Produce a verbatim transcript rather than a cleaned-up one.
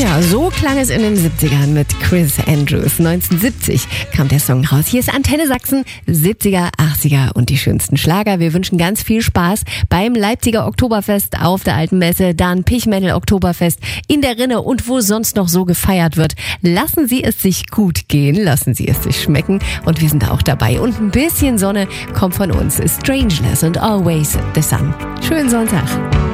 Ja, so klang es in den siebzigern mit Chris Andrews. neunzehnhundertsiebzig kam der Song raus. Hier ist Antenne Sachsen, siebziger, achtziger und die schönsten Schlager. Wir wünschen ganz viel Spaß beim Leipziger Oktoberfest auf der Alten Messe, dann Pichmennel Oktoberfest in der Rinne und wo sonst noch so gefeiert wird. Lassen Sie es sich gut gehen, lassen Sie es sich schmecken und wir sind auch dabei. Und ein bisschen Sonne kommt von uns. Strangeless and Always the Sun. Schönen Sonntag.